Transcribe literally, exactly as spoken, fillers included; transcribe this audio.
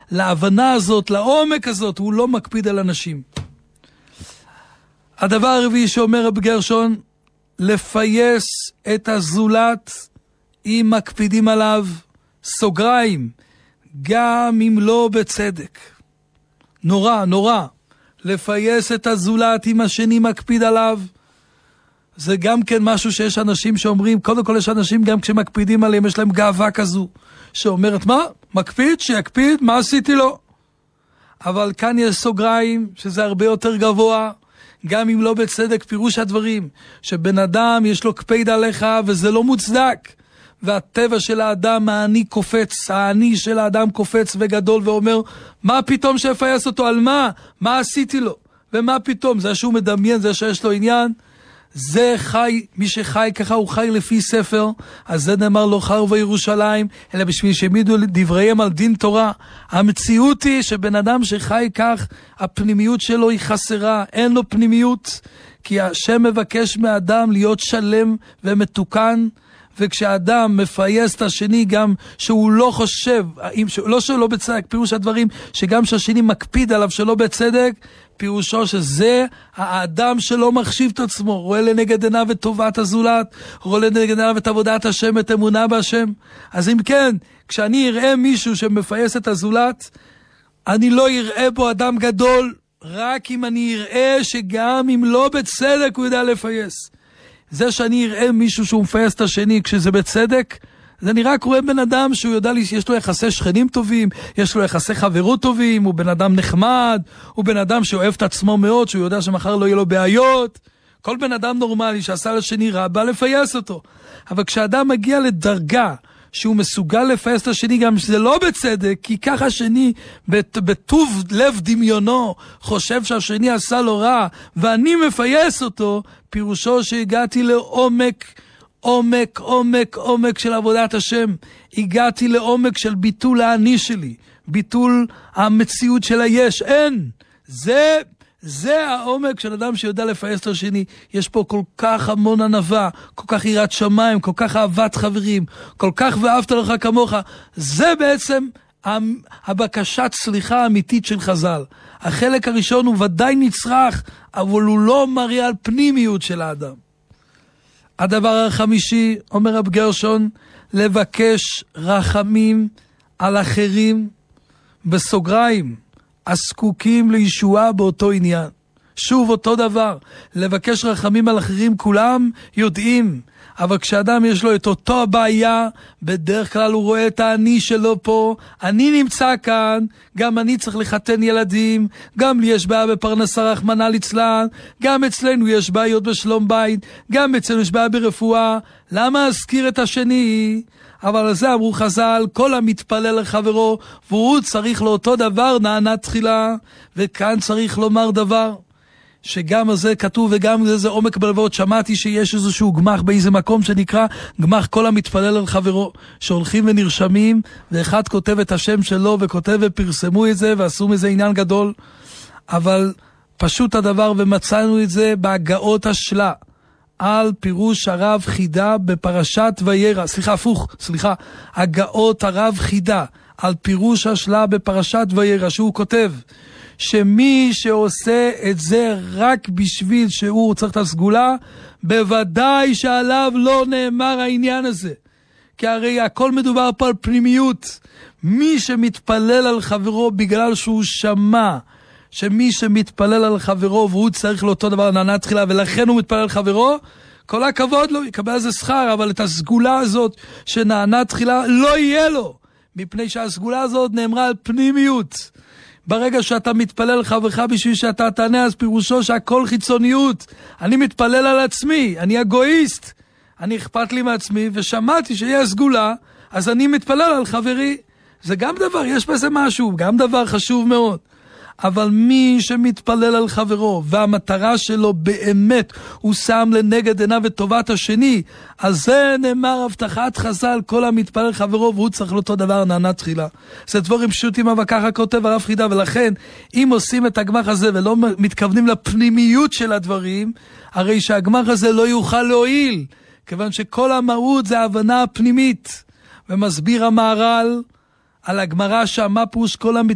להבנה הזאת, לעומק הזאת, הוא לא מקפיד על אנשים. הדבר הרביעי שאומר רב גרשון, לפייס את הזולת אם מקפידים עליו, סוגריים, גם אם לא בצדק. נורא, נורא. לפייס את הזולת אם השני מקפיד עליו, זה גם כן משהו שיש אנשים שאומרים, קודם כל יש אנשים גם כשמקפידים עליהם, יש להם גאווה כזו, שאומרת, מה? מקפיד? שיקפיד? מה עשיתי לו? אבל כאן יש סוגריים, שזה הרבה יותר גבוה, גם אם לא בצדק, פירוש הדברים, שבן אדם יש לו קפיד עליך, וזה לא מוצדק. והטבע של האדם, האני קופץ, האני של האדם קופץ וגדול ואומר, מה פתאום שיפייס אותו? על מה? מה עשיתי לו? ומה פתאום? זה שהוא מדמיין, זה שיש לו עניין. זה חי, מי שחי ככה הוא חי לפי ספר, אז זה נאמר לא חרבה ירושלים, אלא בשביל שמידו דבריהם על דין תורה. המציאות היא שבן אדם שחי כך, הפנימיות שלו היא חסרה, אין לו פנימיות, כי השם מבקש מאדם להיות שלם ומתוקן, וכשאדם מפייס את השני גם שהוא לא חושב, לא שלא בצדק, פירוש הדברים שגם שהשני מקפיד עליו שלא בצדק, פירושו שזה האדם שלא מחשיב את עצמו, רואה לנגד עיניו את טובת הזולת, רואה לנגד עיניו את עבודת השם, את אמונה בהשם. אז אם כן, כשאני אראה מישהו שמפייס את הזולת, אני לא אראה בו אדם גדול, רק אם אני אראה שגם אם לא בצדק הוא יודע לפייס. זה שאני אראה מישהו שהוא מפייס את השני כשזה בצדק, זה נראה קורא בן אדם שהוא יודע לי שיש לו יחסי שכנים טובים, יש לו יחסי חברות טובים, הוא בן אדם נחמד, הוא בן אדם שאוהב את עצמו מאוד, שהוא יודע שמחר לא יהיה לו בעיות. כל בן אדם נורמלי שעשה לשני רע, בא לפייס אותו. אבל כשאדם מגיע לדרגה שהוא מסוגל לפייס את השני גם שזה לא בצדק, כי ככה השני בטוב לב דמיונו חושב שהשני עשה לו רע, ואני מפייס אותו, פירושו שהגעתי לעומק, עומק, עומק, עומק של עבודת השם. הגעתי לעומק של ביטול האני שלי, ביטול המציאות של היש. אין. זה, זה העומק של אדם שיודע לפייס את השני. יש פה כל כך המון ענווה, כל כך יראת שמיים, כל כך אהבת חברים, כל כך ואהבת לך כמוך. זה בעצם הבקשת סליחה האמיתית של חז"ל. החלק הראשון הוא ודאי נצרך, אבל הוא לא מראה על פנימיות של האדם. הדבר החמישי, אומר רב גרשון, לבקש רחמים על אחרים, בסוגריים, הזקוקים לישועה באותו עניין. שוב אותו דבר, לבקש רחמים על אחרים כולם יודעים, אבל כשאדם יש לו את אותו הבעיה, בדרך כלל הוא רואה את האני שלו פה, אני נמצא כאן, גם אני צריך לחתן ילדים, גם לי יש בעיה בפרנסה רחמנא ליצלן, גם אצלנו יש בעיות בשלום בית, גם אצלנו יש בעיה ברפואה, למה אזכיר את השני? אבל על זה אמרו חז"ל, כל המתפלל לחברו, והוא צריך לאותו דבר נענה תחילה, וכאן צריך לומר דבר. שגם הזה כתוב וגם זה, זה עומק בלבבות. שמעתי שיש איזשהו גמח באיזה מקום שנקרא גמח כל המתפלל על חברו, שהולכים ונרשמים ואחד כותב את השם שלו וכותב ופרסמו את זה ועשו מזה עניין גדול, אבל פשוט הדבר, ומצאנו את זה בהגאות השלה על פירוש הרב חידה בפרשת וירא, סליחה הפוך, סליחה, הגאות הרב חידה על פירוש השלה בפרשת וירא, שהוא כותב שמי שעושה את זה רק בשביל שהוא צריך את הסגולה, בוודאי שעליו לא נאמר העניין הזה. כי הרי הכל מדובר פה על פנימיות. מי שמתפלל על חברו בגלל שהוא שמע, שמי שמתפלל על חברו והוא צריך לאותו דבר נענה תחילה, ולכן הוא מתפלל על חברו, כל הכבוד לו, יקבל על זה שכר, אבל את הסגולה הזאת שנענה תחילה לא יהיה לו, מפני שהסגולה הזאת נאמרה על פנימיות. ברגע שאתה מתפלל חברך בשביל שאתה תענה, אז פירושו שהכל חיצוניות. אני מתפלל על עצמי, אני אגואיסט, אני אכפת לי מעצמי, ושמעתי שיש סגולה, אז אני מתפלל על חברי. זה גם דבר, יש בזה משהו, גם דבר חשוב מאוד. אבל מי שמתפלל על חברו, והמטרה שלו באמת, הוא שם לנגד עיניו את טובת השני, אז זה נאמר הבטחת חז"ל, כל המתפלל על חברו, והוא צריך לאותו דבר נענה תחילה. זה דברים פשוטים, אבל ככה כותב הרב חידה, ולכן, אם עושים את הגמח הזה, ולא מתכוונים לפנימיות של הדברים, הרי שהגמח הזה לא יוכל להועיל, כיוון שכל המהות זה ההבנה הפנימית. ומסביר המהר"ל על הגמרא שמה פירוש כל המתפלל,